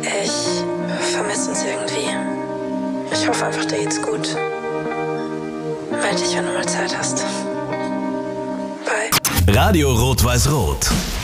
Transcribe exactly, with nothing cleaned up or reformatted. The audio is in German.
Ich vermisse uns irgendwie. Ich hoffe einfach, dir geht's gut. Meld dich, wenn du mal Zeit hast. Bye. Radio Rot-Weiß-Rot.